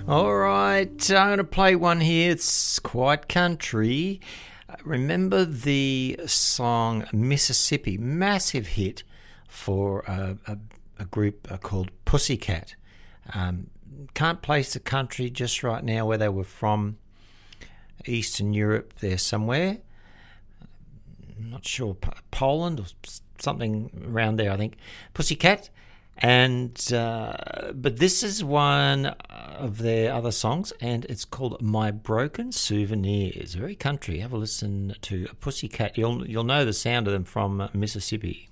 All right, I'm going to play one here. It's quite country. Remember the song Mississippi? Massive hit for a group called Pussycat. Can't place the country just right now where they were from. Eastern Europe there somewhere. I'm not sure, Poland or something around there, I think. Pussycat. And but this is one of their other songs, and it's called My Broken Souvenirs. Very country. Have a listen to Pussycat. You'll know the sound of them from Mississippi.